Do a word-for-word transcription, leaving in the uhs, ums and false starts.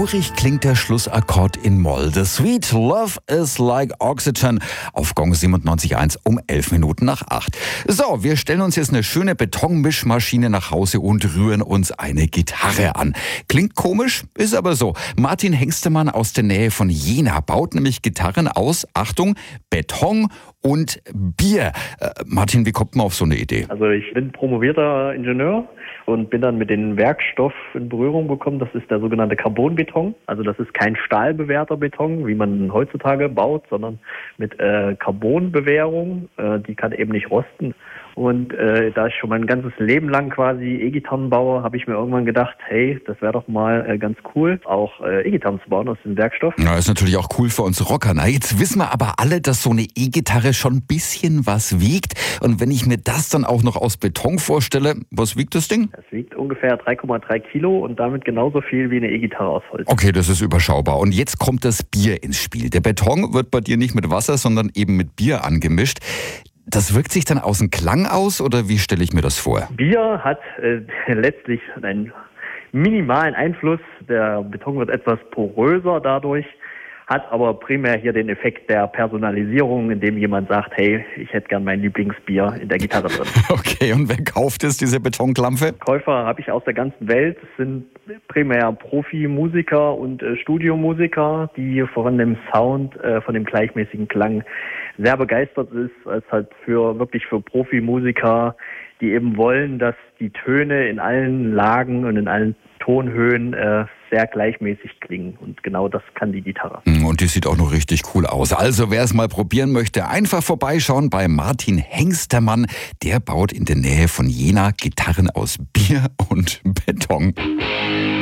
urig klingt der Schlussakkord in Moll. The Sweet Love is like Oxygen auf Gong siebenundneunzig Komma eins um elf Minuten nach acht. So, wir stellen uns jetzt eine schöne Betonmischmaschine nach Hause und rühren uns eine Gitarre an. Klingt komisch, ist aber so. Martin Hengstemann aus der Nähe von Jena baut nämlich Gitarren aus, Achtung, Beton und Bier. Äh, Martin, wie kommt man auf so eine Idee? Also ich bin promovierter Ingenieur und bin dann mit dem Werkstoff in Berührung gekommen. Das ist der sogenannte Carbonbeton. Also das ist kein stahlbewehrter Beton, wie man heutzutage baut, sondern mit äh, Carbonbewehrung. Äh, die kann eben nicht rosten. Und äh, da ich schon mein ganzes Leben lang quasi E-Gitarren baue, habe ich mir irgendwann gedacht, hey, das wäre doch mal äh, ganz cool, auch äh, E-Gitarren zu bauen aus dem Werkstoff. Ja, ist natürlich auch cool für uns Rocker. Na, jetzt wissen wir aber alle, dass so eine E-Gitarre schon ein bisschen was wiegt. Und wenn ich mir das dann auch noch aus Beton vorstelle, was wiegt das Ding? Es wiegt ungefähr drei Komma drei Kilo und damit genauso viel wie eine E-Gitarre aus Holz. Okay, das ist überschaubar. Und jetzt kommt das Bier ins Spiel. Der Beton wird bei dir nicht mit Wasser, sondern eben mit Bier angemischt. Das wirkt sich dann aus dem Klang aus oder wie stelle ich mir das vor? Bier hat äh, letztlich einen minimalen Einfluss. Der Beton wird etwas poröser dadurch, hat aber primär hier den Effekt der Personalisierung, indem jemand sagt, hey, ich hätte gern mein Lieblingsbier in der Gitarre drin. Okay, und wer kauft es, diese Betonklampe? Käufer habe ich aus der ganzen Welt. Es sind primär Profimusiker und äh, Studiomusiker, die von dem Sound, äh, von dem gleichmäßigen Klang sehr begeistert ist, als halt für wirklich für Profimusiker, die eben wollen, dass die Töne in allen Lagen und in allen Tonhöhen äh, sehr gleichmäßig klingen. Und genau das kann die Gitarre. Und die sieht auch noch richtig cool aus. Also wer es mal probieren möchte, einfach vorbeischauen bei Martin Hengstemann. Der baut in der Nähe von Jena Gitarren aus Bier und Beton.